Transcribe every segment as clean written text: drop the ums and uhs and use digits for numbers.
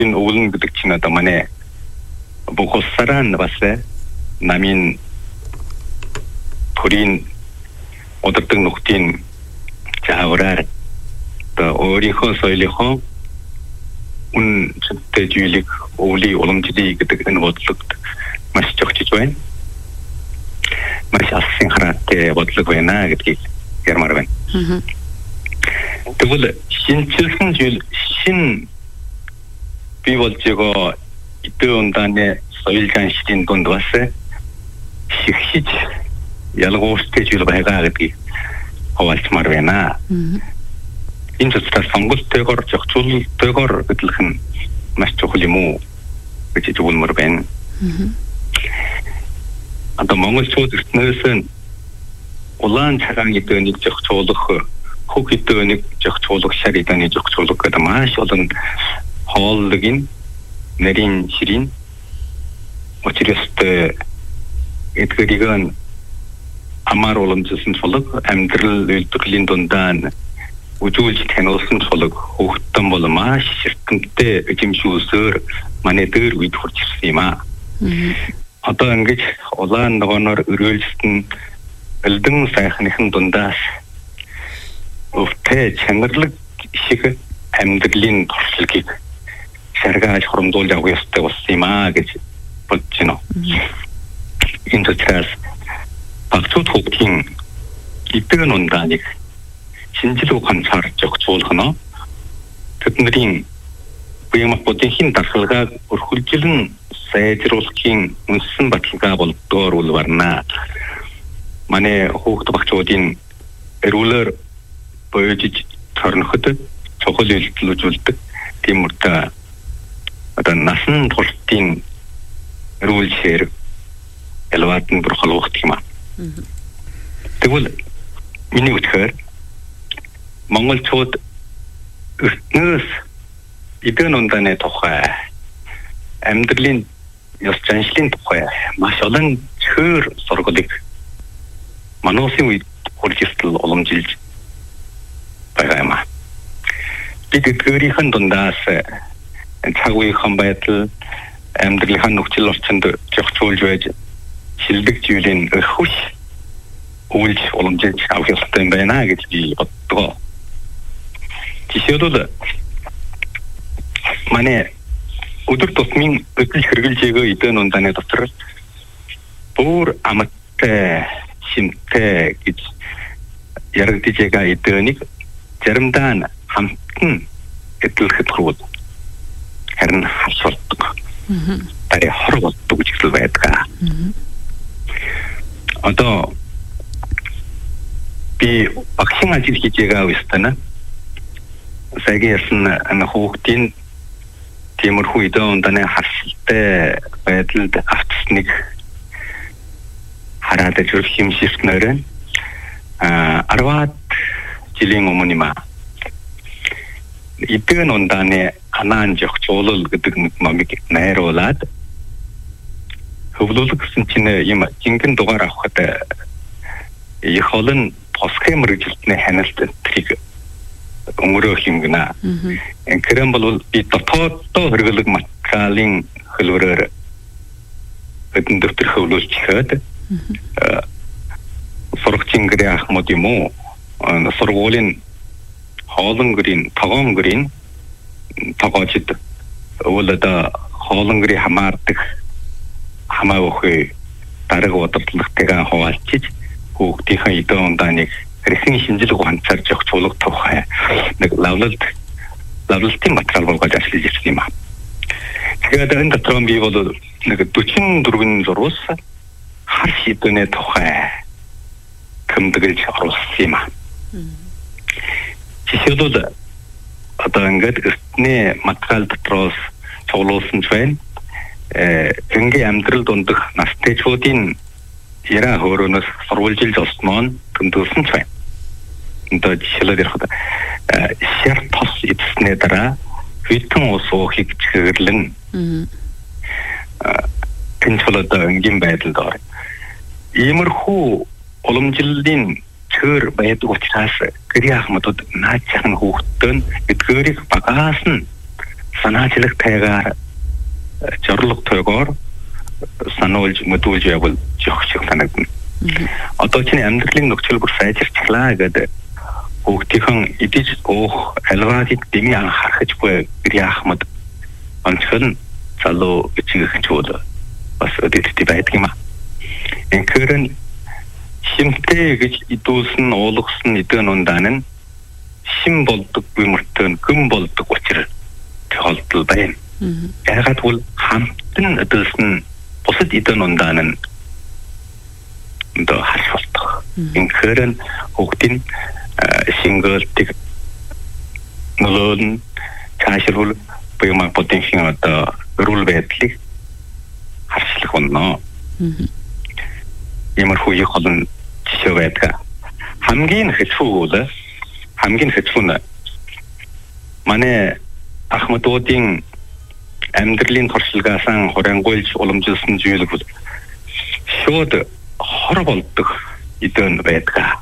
энэ өвлөн гэдэг чинь одоо манай бохоссаран басэ намын төрийн удирдаг нөхдийн заавраар одоо өөрийнхөө соёлынхоо үн цэнтэжүүлэг өвлийн уламжлалыг гэдэг энэ бодлогод маш зохицож байна. Маш алсын хараатай бодлого байна гэдгийг ярмаар байна. Тэгвэл шинжилсэн зүйл шин бий болж байгаа эдгээр ундааны соёл заншилын дунд бас шигшиж ялгууртай зүйл байгаа гэдгийг хаваалцмаар байна. Энэ зөвхөн сонголтойгоор зохицуулалтойгоор гэдлэх нь маш чухал юм уу гэж зөвлөмөр байна. Одоо монголчууд эртнээс улаан цагаан эдгэнийг зохицуулах, хөг эдгэнийг зохицуулах, шар эдгэнийг зохицуулах гэдэг маш олон хооллогын нарийн ширийн очирстой эдгэрийг амар уламжилсан чулаг амьдрал үйлдвэрлэлийн дундаа үзүүлж таниулсан чулаг хөвгтөн бол маш ширтэмтэй эзэмшүүлсээр манай дээр үед хурж ирсэн юм аа. Одоо ингэж улаан ногооноор өрөөлжсөн элдэн сайхныхын дундаас өвтэй чанарлаг шиг амьдралын туршлагыг саргааж хурамдуулж явах ёстой болсон юм аа гэж бодож байна. Энэ учраас багцууд хөвгтийн эдгээр ундааныг шинжлэх ухаанаар зохицуулах нь тэдний биомахбодын дархалгааг өрхөлжлөн сайжруулахын үнсэн баталгаа болдгоор улварна. Манай хүүхд багцуудын эрүүлэр боёжиж торноход чухал үйлдэл үзүүлдэг. Тийм үрдэ одоо насан туршийн эрүүл ширэг ялваатан бүр холбогдох юм аа. Тэгвэл миний үтгэхээр монголчууд эртнээс эдгээр ундааны тухай амьдралын ёс заншлын тухай маш олон цөөр сургалыг мануусын үед хурцлал уламжилж байгаа юм аа. Бид эдгээрийн дундаас цаг үеийн байдал амьдралын нөхцөл орчинд зохицуулж байж шилдэг зүйлийн өрхөш үйлж уламжилж авах ёстой юм байна гэж би боддог. Жишээлбэл манай өдөр тутмын өдөл хэрэгжилж байгаа эдгээр ундааны дотор бүр амттай шимтэй гэж яригдж байгаа эдгээрийг заримдаа хамтан эдлэхэд хүрвэл харин хавсалдаг. Тарай хор болдог гэж хэлсэн байдаг. Одоо би багшин ажил хийж байгаа үстэнэ саягийн ясна хүүхдийн тиймэрхүү эдгээр ундааны харсалтай байдалд автсныг хараад жүрх юм шигтнээр 10 жилийн өмнө юм аа. Эдгээр ундааны анаан зохицуулал гэдэг номыг найруулад хөвлөлөг гэсэн чинь юм жинхэнэ дугаар авахад их олон тосхой мэрэгжилтний ханалт трийг өнгөрөөх юм гинэ. Энэхэрэм бол би дотооддоо хэрэглэг материалын хөлөөрөөр хэдэн дэвтэр хөвлүүлж ихэд сургалтын гэрээ ахмад юм уу? Сургуулийн хоолон гэрийн тогоон гэрийн тогоочд өвлөдө хоолон гэрээ хамаардаг хамаа өхөө дараг удирдлагтайгаа хуваалциж хүүхдийнхээ эдгээр ундааныг хэрхэн шинжилгээ ухаанаар зохицуулах тухай нэг лавлалтын материал болгож ажиллаж ирсэн юм аа. Тэгээд энэ дотор би бол нэг 44 зурвас хар шийдвэрний тухай тэмдэглэж оруулсан юм аа. Жишээлбэл одоо ингээд эртний материал дотроос цуглуулсан ч байна. Энгийн амьдрал дундах настайчуудын яра хөөрөнөөс сурвалжилж олсноо тэмдэглэсэн ч байна. Одоо жишээлбэл ярихад шар тос эцснээ дараа хитэн ус уухыг чиглэн тэнцвэр одоо энгийн байдалд орно. Иймэрхүү уламжлалын цөөр байдаг учраас гэрийн ахмадууд наачхан хүүхдтэй эдгээрийг багаас нь санаачлах тайгаар жорлог тойгоор сануулж мэдүүлж явбал жоох шиг санагдана. Одоо чиний амьдралын нөхцөл бүр сайжирчлаа гэдэг бүгдийнхэн идэж уух алваадыг дэмий анхаарч буй яахмад онцгой залуу бичгэх чуул бас өдөртөй байдаг юм аа. Энэхэрэн шимтэй гэж идүүлсэн уулгасан эдэн ундаан нь шим болдог бимэртэн гүн болдог учраас тохиолдол байна. Яагаад бол хамтан өдөлсөн бусад эдэн ундаан нь одоо харж болдог. Энэхэрэн хүүхдийн шингэлтийг нөлөөлн цаашруулах буюу потенциал одоо рул байдлыг харшлах болно. Иймэрхүү их олон жишээ байдаг. Хамгийн хэцүү нь манай Ахмадуудын амьдралын туршлагаасан хурангуйлж уламжилсан зүйл бол шууд хор болдог эдэн байдаг.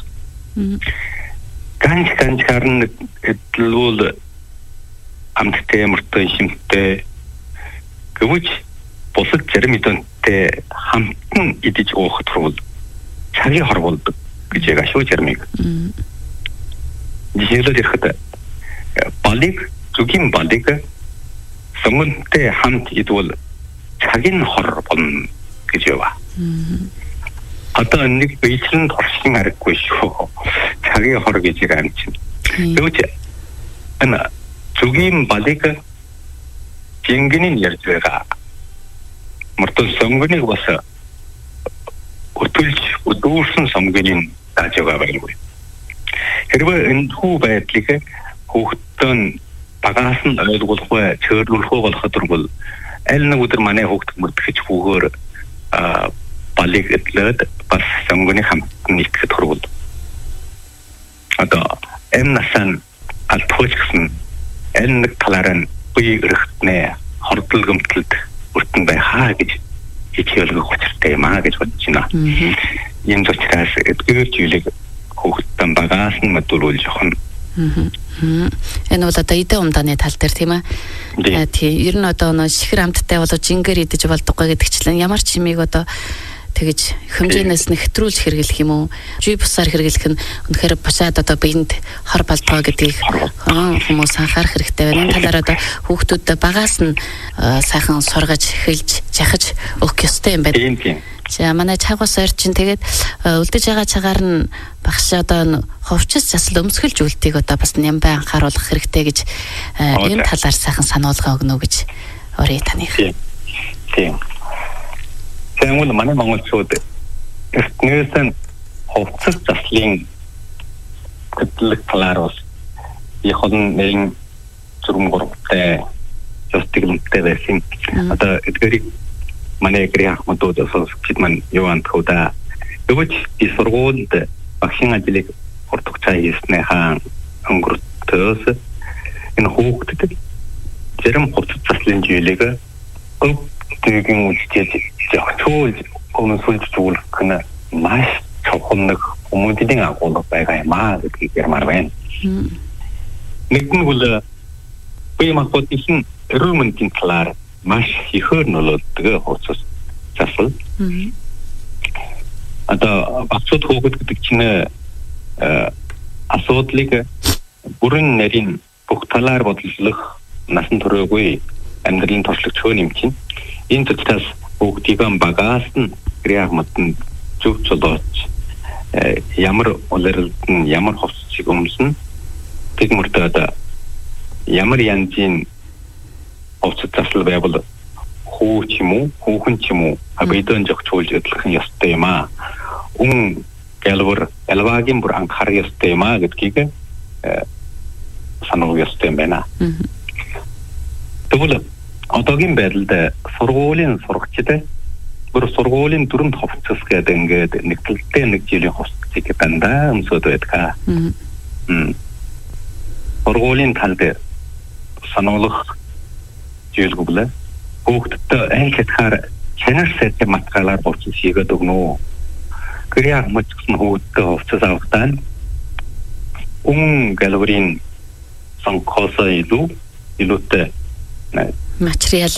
Ганц харна эдлүүл амттай мөртөө шимтэй гэвч бусад зарим эдэнтэй хамтан идэж уух турвал цагийн хор болдог гэж яг ашгүй зармыг. Жишээлбэл ирэхэд зүгийн балыг сонгонтэй хамт идвэл цагийн хор болно гэж ява. Одоо нэг бичлэн туршин харахгүй шүү. Цагийн хор гэж юм чинь. Тэгвэл зүгийн балыг жингэнийн ярьж байгаа. Мөртөө сонгоныг бас өдөрсөн сонгонын тааж байгаа байлгүй. Хэрвээ энэ хүү байдлыг хүүхдэн багаас нь ойлгуулахгүй чөрлүүлэхгүй болоход бол аль нэг өдөр манай хүүхд мөрдөгч хүүгээр балыг эдлээд бас сонгоны хамтан итгэхэд хүрвэл одоо насaan алтхууч гэсэн аль нэг талаар нь бие өрхтнээ хордол гэмтэлд өртөн байхаа гэж хичээлгүй учиртай юм аа гэж бодож байна. Ийм учраас эдгээр зүйлийг хүүхдэн багаас нь мэдүүлүүлж явах нь. Энэ бол одоо эдэн умдааны тал дээр тийм ээ. Тийм. Ер нь одоо шихэр амттай болоо жингээр идэж болдоггүй гэдэгчлэн ямар ч юмыг одоо тэгэж хэмжээнээс нэхтрүүлж хэрэглэх юм уу? Жүй бусаар хэрэглэх нь үнэхээр бушаад одоо биед хор болдгоо гэдгийг хүмүүс анхаарах хэрэгтэй байна. Энэ талаар одоо хүүхдүүд багаас нь сайхан сургаж, эхэлж, жахаж өгөх ёстой юм байна. За манай чагвас ойр чинь тэгээд үлдэж байгаа цагаар нь багш одоо ховчс засал өмсгөлж үлдгийг одоо бас нямбай анхааруулах хэрэгтэй гэж энэ талаар сайхан сануулга өгнө гэж орой таних. Тийм. Тэгвэл манай монголчууд эртнээсэн ховцс заслын хөтлөх талаар бас их олон нэгэн зүрм гуравтай зөвтгөлтэй байсан. Одоо эдгэрийг манай Ахмадууд сонсогчдман юуанд худа өвч и сургуульд багшийн ажлыг хурдгацаа хийснээ хаан өнгөртөөс энэ хүүхдэд зарим ховцс заслын зүйлийг тэгин үлдээж зөвхөн өмнөсөлж зүйлэх нь маш чухал нэг хүмүүдийн агуулга байгаа юм аа гэдгийг ярмаар байна. Нэгэн бол бие махбодын эрүүл мэндийн талаар маш ихээр нөлөөлдөг хуудас засал. Одоо багцуд хүүхэд гэдэг чинь асуудлыг бүрэн нарийн бүх талаар бодлох насан туршаагүй амьдралын туршлага чөөн юм чинь. Энэ төслөөс бүгдийг багаас нь гэрээхмэд зөв чөлөөч ямар улирлын ямар ховсчиг өмсөн тэгмэртээ одоо ямар янзын ховсч засал байвал хүү ч юм уу хүүхэн ч юм уу абидэн жогчулж өдлөх нь ёстой юм аа. Гэлвэр элвагийн бүр анхаарах ёстой юм аа гэдгийг сануулж ёстой юм байна. Тэгвэл одоогийн байдлаар сургуулийн сурагчид бүр сургуулийн дүрмд ховцос гэдэг ингээд нэг талтай нэг жилийн ховцыг дандаа өмсөд байдаг. Сургуулийн талд сануулгах зүйлгүлээ хүүхдэд аль хэтгээр чанар сайтай материалаар ховцос хийгээд өгнө. Гэрээ мөчсөн хүүхдэд ховцос авахтаа гэлвэрийн сонгохоос илүүтэй материал